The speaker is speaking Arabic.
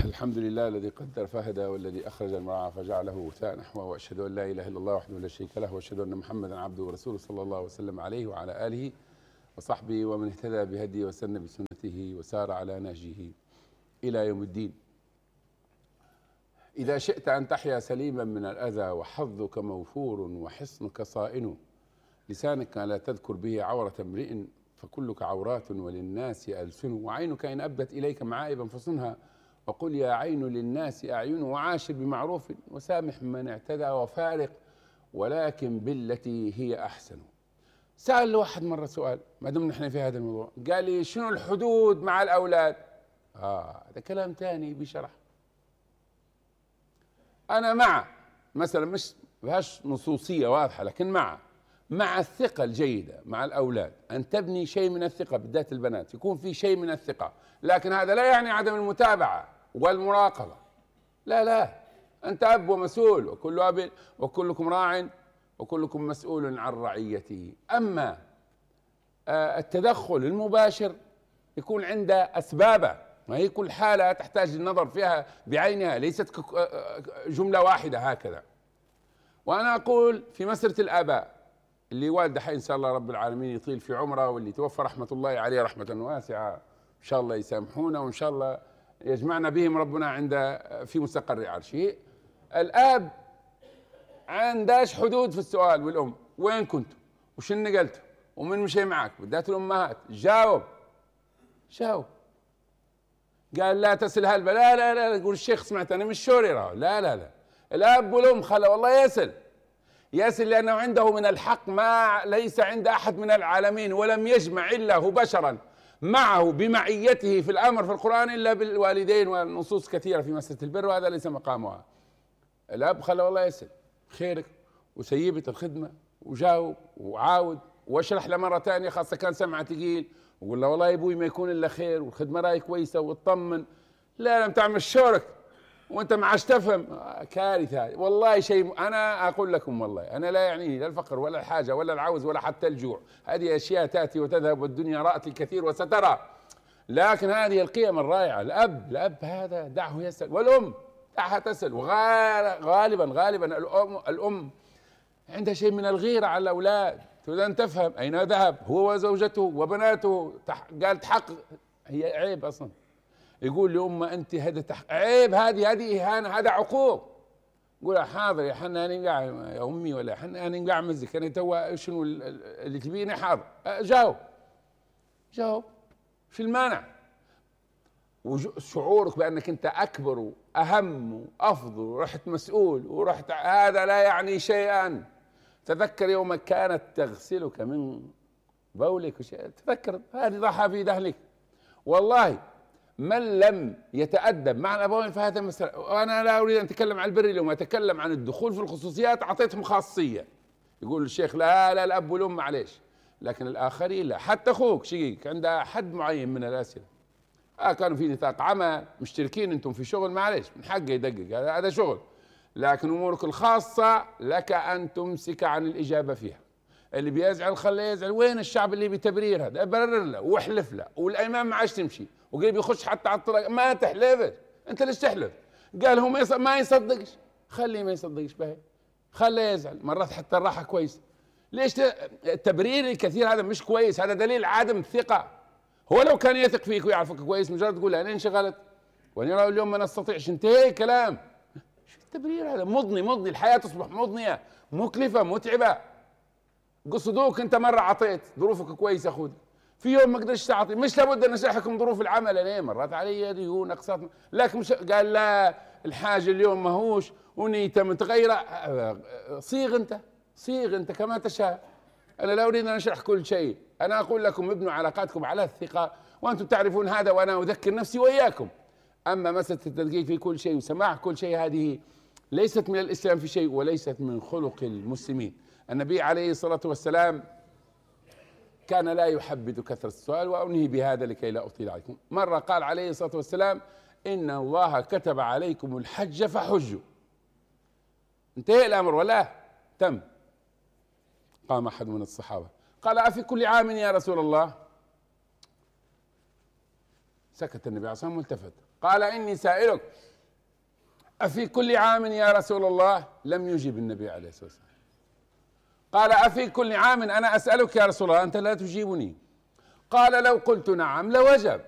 الحمد لله الذي قدر فهدى والذي أخرج المرعى فجعله غثاء نحوه، وأشهد أن لا إله إلا الله وحده لا شريك له، وأشهد أن محمدا عبده ورسوله صلى الله وسلم عليه وعلى آله وصحبه ومن اهتدى بهديه وسن بسنته وسار على نهجه إلى يوم الدين. إذا شئت أن تحيا سليما من الأذى وحظك موفور وحصنك صائن، لسانك لا تذكر به عورة امرئ فكلك عورات وللناس ألسن، وعينك إن أبدت إليك معائبا فصنها، وقل يا عين للناس أعين، وعاشر بمعروف وسامح من اعتدى وفارق ولكن بالتي هي أحسن. سأل واحد مرة سؤال ما دمنا نحن في هذا الموضوع، قال لي شنو الحدود مع الأولاد؟ هذا كلام ثاني بشرح. أنا مع مثلا مش فيهاش نصوصية واضحة، لكن مع الثقة الجيدة مع الأولاد، أن تبني شيء من الثقة بالذات البنات، يكون في شيء من الثقة، لكن هذا لا يعني عدم المتابعة والمراقبة. لا، أنت أب ومسؤول، وكل أب وكلكم راع وكلكم مسؤول عن رعيته. أما التدخل المباشر يكون عنده أسبابه، وهي كل حالة تحتاج للنظر فيها بعينها، ليست جملة واحدة هكذا. وأنا أقول في مسألة الآباء اللي والده حي إن شاء الله رب العالمين يطيل في عمره، واللي توفى رحمة الله عليه رحمة واسعة إن شاء الله يسامحونا، وإن شاء الله يجمعنا بهم ربنا عند في مستقر عرشه. الآب عنداش حدود في السؤال، والأم وين كنتوا وشن نقلتوا ومن مشي معك، بالذات الأمهات جاوب. قال لا تسل هلبة، لا يقول الشيخ سمعت أنا مش شوري. لا الأب والأم خلى والله يسل لأنه عنده من الحق ما ليس عند أحد من العالمين، ولم يجمع إلا هو بشرا معه بمعيته في الأمر في القرآن إلا بالوالدين، والنصوص كثيرة في مسألة البر، وهذا ليس مقامها. الأب خلى والله يسل خيرك وسيبت الخدمة وجاوب وعاود واشرح له مرة ثانية، خاصة كان سمعه ثقيل، وقول له والله يا ابوي ما يكون إلا خير والخدمة راي كويسة وتطمن. لا لم تعمل شورك وانت ما عادش تفهم، كارثه والله. شيء انا اقول لكم والله انا لا يعنيني لا الفقر ولا الحاجه ولا العوز ولا حتى الجوع، هذه اشياء تاتي وتذهب والدنيا رأت الكثير وسترى، لكن هذه القيم الرائعه. الاب هذا دعه يسال، والام دعها تسال. وغالبا الام عندها شيء من الغيره على الاولاد، تريد ان تفهم اين ذهب هو وزوجته وبناته، قال تحقق. هي عيب اصلا يقول لأمه أنت هذا عيب، هذه إهانة، هذا عقوق. قول حاضر يا حنا أنا قاعد يا أمي، ولا حنا أنا قاعد مزك أنا توا شنو اللي تبيني، حاضر جاوب شو المانع؟ وشعورك بأنك أنت أكبر وأهم وأفضل ورحت مسؤول ورحت، هذا لا يعني شيئا. تذكر يوم كانت تغسلك من بولك تذكر هذه ضحى في دهلك. والله من لم يتأدب مع الأبوين فهذا مسألة. وأنا لا أريد أن أتكلم عن البر اليوم، أتكلم عن الدخول في الخصوصيات. أعطيتهم خاصية، يقول الشيخ لا الأب والأم معليش، لكن الآخرين لا. حتى أخوك شقيق عنده حد معين من الأسئلة، كانوا في نطاق عمل مشتركين أنتم في شغل، معليش من حقه يدقق، هذا شغل. لكن أمورك الخاصة لك أن تمسك عن الإجابة فيها. اللي بيزعل خليه يزعل. وين الشعب اللي بيتبرير هذا؟ برر له واحلف له، والأيمان ما عادش تمشي، وقريب يخش حتى على الطريق ما تحلفش. انت ليش تحلف؟ قال هو ما يصدقش، خليه ما يصدقش به، خليه يزعل. مرات حتى الراحه كويس. ليش التبرير الكثير هذا مش كويس، هذا دليل عدم الثقه. هو لو كان يثق فيك ويعرفك كويس مجرد تقول انا انشغلت وانا اليوم ما نستطيعش، انتهي كلام. شو التبرير هذا؟ مضني الحياه تصبح مضنيه مكلفه متعبه. قصدوك انت مره عطيت ظروفك كويسه خذ، في يوم ما قدرتش تعطي، مش لابد ان اشرحكم ظروف العمل. انا مرات علي ديون اقساط، لكن مش قال لا الحاجه اليوم ماهوش ونيته متغيره. صيغ انت كما تشاء. انا لا اريد ان اشرح كل شيء، انا اقول لكم ابنوا علاقاتكم على الثقه، وانتم تعرفون هذا، وانا اذكر نفسي واياكم. اما مساله التدقيق في كل شيء وسماع كل شيء هذه ليست من الاسلام في شيء، وليست من خلق المسلمين. النبي عليه الصلاه والسلام كان لا يحبذ كثرة السؤال. وأنهي بهذا لكي لا أطيل عليكم. مرة قال عليه الصلاة والسلام إن الله كتب عليكم الحج فحجوا. انتهى الأمر ولا تم؟ قام أحد من الصحابة قال أفي كل عام يا رسول الله؟ سكت النبي عليه الصلاة والسلام والتفت قال إني سائلك أفي كل عام يا رسول الله؟ لم يجب النبي عليه الصلاة والسلام. قال أفي كل عام أنا أسألك يا رسول الله أنت لا تجيبني؟ قال لو قلت نعم لوجب.